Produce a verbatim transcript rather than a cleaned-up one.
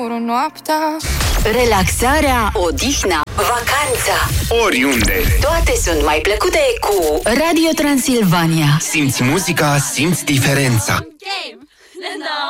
Noaptea. Relaxarea, odihna, vacanța, oriunde. toate sunt mai plăcute cu Radio Transilvania. Simți muzica, simți diferența.